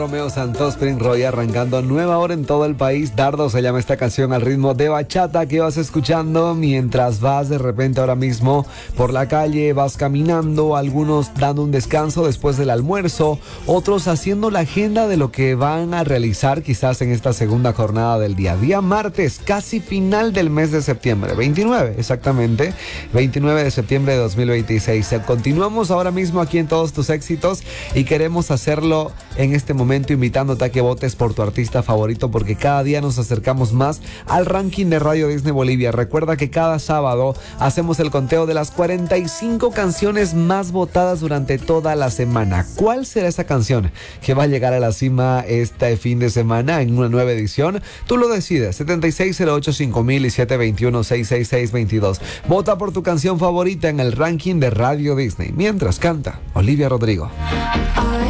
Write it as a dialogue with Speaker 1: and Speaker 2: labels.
Speaker 1: Romeo Santos, Prince Roy, arrancando nueva hora en todo el país. Dardo se llama esta canción, al ritmo de bachata que vas escuchando mientras vas de repente ahora mismo por la calle, vas caminando, algunos dando un descanso después del almuerzo, otros haciendo la agenda de lo que van a realizar quizás en esta segunda jornada del día martes, casi final del mes de septiembre, 29 exactamente, 29 de septiembre de 2026. Continuamos ahora mismo aquí en Todos Tus Éxitos y queremos hacerlo en este momento invitándote a que votes por tu artista favorito, porque cada día nos acercamos más al ranking de Radio Disney Bolivia. Recuerda que cada sábado hacemos el conteo de las 45 canciones más votadas durante toda la semana. ¿Cuál será esa canción que va a llegar a la cima este fin de semana en una nueva edición? Tú lo decides. 76085000 y 721-66622. Vota por tu canción favorita en el ranking de Radio Disney mientras canta Olivia Rodrigo.